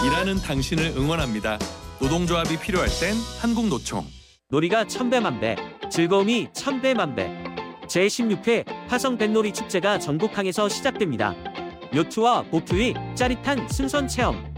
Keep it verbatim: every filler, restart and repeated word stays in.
일하는 당신을 응원합니다. 노동조합이 필요할 땐 한국노총. 놀이가 천배만배, 즐거움이 천배만배. 제십육 회 화성 뱃놀이 축제가 전국항에서 시작됩니다. 요트와 보트 위 짜릿한 승선 체험,